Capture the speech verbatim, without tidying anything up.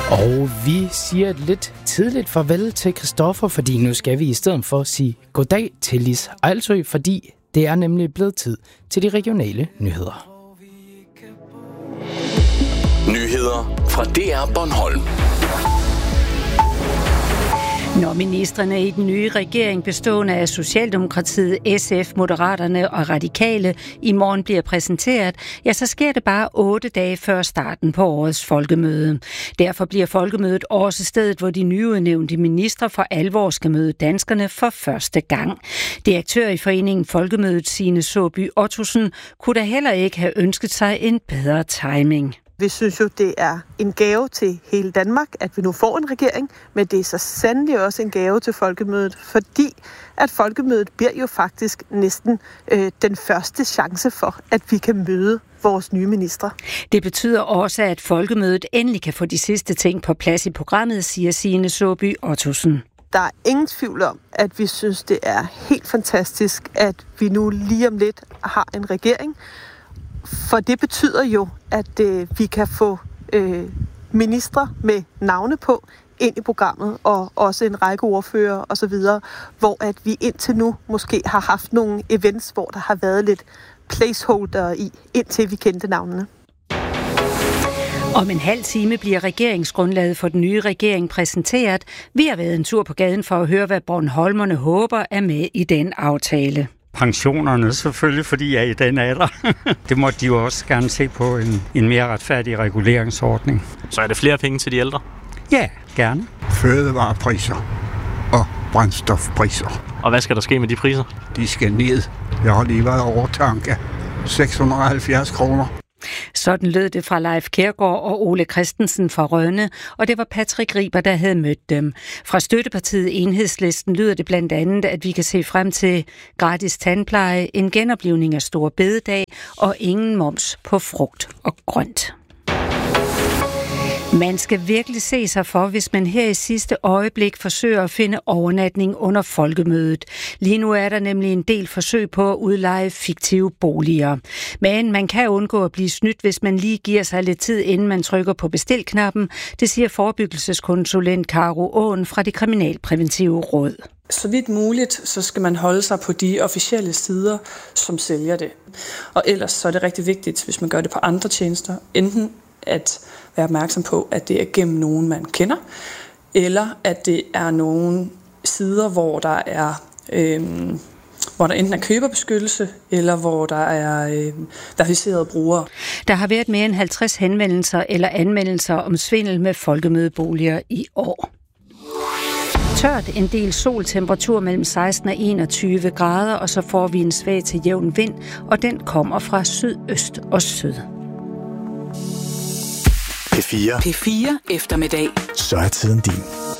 Og vi siger lidt tidligt farvel til Christoffer, fordi nu skal vi i stedet for sige goddag til Lis Ejlsø, fordi det er nemlig blevet tid til de regionale nyheder. Nyheder fra D R Bornholm. Når ministrene i den nye regering bestående af Socialdemokratiet, S F, Moderaterne og Radikale i morgen bliver præsenteret, ja, så sker det bare otte dage før starten på årets folkemøde. Derfor bliver folkemødet også stedet, hvor de nyudnævnte ministre for alvor skal møde danskerne for første gang. Direktør i foreningen Folkemødet, Signe Såby Ottosen, kunne da heller ikke have ønsket sig en bedre timing. Vi synes jo, det er en gave til hele Danmark, at vi nu får en regering, men det er så sandelig også en gave til Folkemødet, fordi at Folkemødet bliver jo faktisk næsten øh, den første chance for, at vi kan møde vores nye ministre. Det betyder også, at Folkemødet endelig kan få de sidste ting på plads i programmet, siger Signe Såby Ottosen. Der er ingen tvivl om, at vi synes, det er helt fantastisk, at vi nu lige om lidt har en regering. For det betyder jo, at øh, vi kan få øh, ministre med navne på ind i programmet, og også en række ordfører osv., hvor at vi indtil nu måske har haft nogle events, hvor der har været lidt placeholder i, indtil vi kendte navnene. Om en halv time bliver regeringsgrundlaget for den nye regering præsenteret. Vi har været en tur på gaden for at høre, hvad bornholmerne håber er med i den aftale. Pensionerne selvfølgelig, fordi jeg er i den alder. Det må de jo også gerne se på en, en mere retfærdig reguleringsordning. Så er det flere penge til de ældre? Ja, gerne. Fødevarepriser og brændstofpriser. Og hvad skal der ske med de priser? De skal ned. Jeg har lige været over tanke. seks hundrede og halvfjerds kroner. Sådan lød det fra Leif Kjærgaard og Ole Christensen fra Rønne, og det var Patrick Riber, der havde mødt dem. Fra støttepartiet Enhedslisten lyder det blandt andet, at vi kan se frem til gratis tandpleje, en genoplivning af Store Bededag og ingen moms på frugt og grønt. Man skal virkelig se sig for, hvis man her i sidste øjeblik forsøger at finde overnatning under folkemødet. Lige nu er der nemlig en del forsøg på at udleje fiktive boliger. Men man kan undgå at blive snydt, hvis man lige giver sig lidt tid, inden man trykker på bestil-knappen. Det siger forebyggelseskonsulent Karo Åen fra det kriminalpræventive råd. Så vidt muligt, så skal man holde sig på de officielle sider, som sælger det. Og ellers så er det rigtig vigtigt, hvis man gør det på andre tjenester, enten at være opmærksom på, at det er gennem nogen, man kender, eller at det er nogle sider, hvor der er øhm, hvor der enten er køberbeskyttelse, eller hvor der er øhm, verificerede brugere. Der har været mere end halvtreds henvendelser eller anmeldelser om svindel med folkemødeboliger i år. Tørt, en del sol, temperatur mellem seksten og enogtyve grader, og så får vi en svag til jævn vind, og den kommer fra sydøst og syd. P fire. P fire eftermiddag. Så er tiden din.